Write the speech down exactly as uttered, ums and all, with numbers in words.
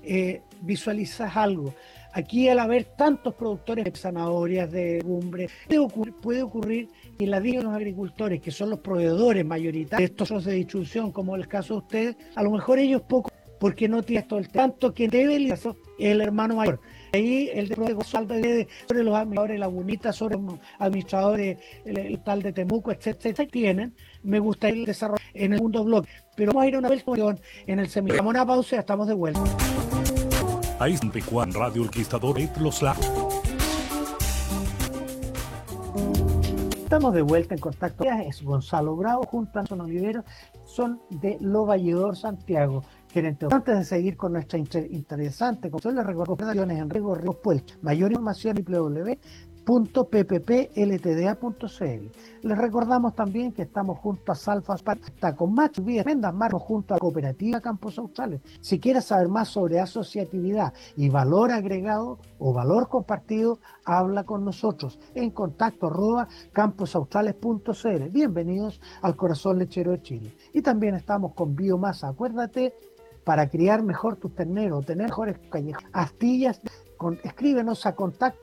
eh, visualizas algo. Aquí, al haber tantos productores de zanahorias, de legumbres, puede ocurrir, puede ocurrir que la vida de los agricultores, que son los proveedores mayoritarios de estos socios de distribución, como el caso de ustedes, a lo mejor ellos poco, porque no tienen todo el tanto que debe el, el hermano mayor. Ahí el de González sobre los administradores de Lagunita, sobre los administradores el, el tal de Temuco, etcétera, tienen. Me gustaría desarrollar en el segundo bloque, pero vamos a ir a una versión en el seminario. Vamos a una pausa y ya estamos de vuelta. Ahí Juan Radio El Conquistador Los La. Estamos de vuelta en contacto. Es Gonzalo Bravo junto a Antonio Olivero, son de Lo Valledor, Santiago. Gerente. Antes de seguir con nuestra inter interesante conversación, les recuerdo operaciones en riesgo, riesgo puerto. Mayor información en doble u doble u doble u punto p p p l t d a punto c l. Les recordamos también que estamos junto a Salfas está con Macho Vías, vendas marcos junto a la cooperativa Campos Australes. Si quieres saber más sobre asociatividad y valor agregado o valor compartido, habla con nosotros en contacto arroba camposaustrales punto c l. Bienvenidos al corazón lechero de Chile. Y también estamos con Biomasa. Acuérdate, para criar mejor tus terneros, tener mejores callejas, astillas, con, escríbenos a contacto